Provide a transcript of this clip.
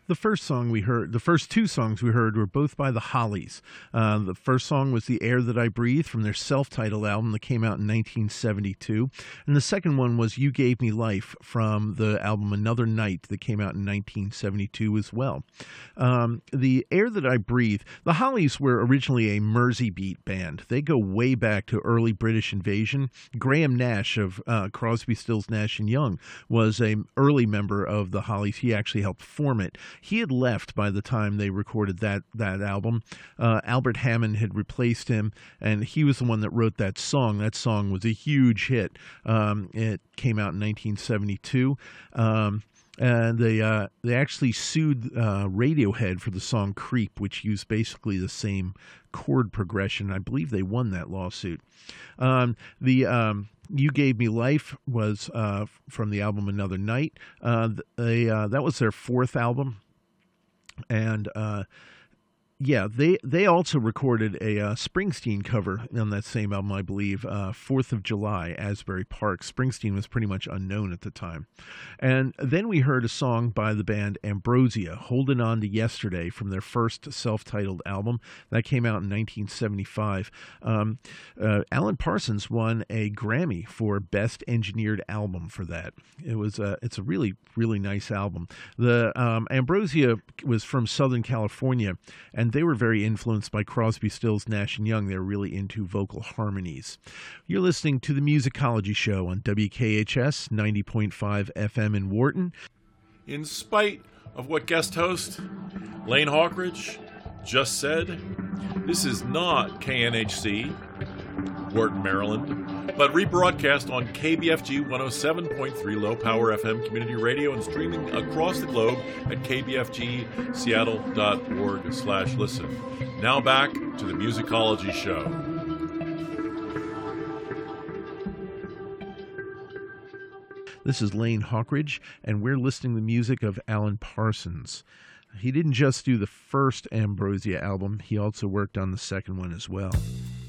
The first song we heard, the first two songs we heard were both by the Hollies. The first song was The Air That I Breathe from their self-titled album that came out in 1972. And the second one was You Gave Me Life from the album Another Night that came out in 1972 as well. The Air That I Breathe, the Hollies were originally a Mersey beat band. They go way back to early British invasion. Graham Nash of Crosby, Stills, Nash & Young was an early member of the Hollies. He actually helped form it. He had left by the time they recorded that album. Albert Hammond had replaced him, and he was the one that wrote that song. That song was a huge hit. It came out in 1972. And they actually sued Radiohead for the song Creep, which used basically the same chord progression. I believe they won that lawsuit. You Gave Me Life was from the album Another Night. That was their fourth album. And they also recorded a Springsteen cover on that same album, I believe, 4th of July, Asbury Park. Springsteen was pretty much unknown at the time. And then we heard a song by the band Ambrosia, Holding On to Yesterday, from their first self-titled album. That came out in 1975. Alan Parsons won a Grammy for Best Engineered Album for that. It's a really, really nice album. The Ambrosia was from Southern California, and they were very influenced by Crosby, Stills, Nash & Young. They were really into vocal harmonies. You're listening to the Musicology Show on WKHS 90.5 FM in Wharton. In spite of what guest host Lane Hawkridge just said, this is not KNHC, Wharton, Maryland, but rebroadcast on KBFG 107.3 Low Power FM Community Radio and streaming across the globe at kbfgseattle.org/listen. Now back to the Musicology Show. This is Lane Hawkridge, and we're listening to the music of Alan Parsons. He didn't just do the first Ambrosia album, he also worked on the second one as well.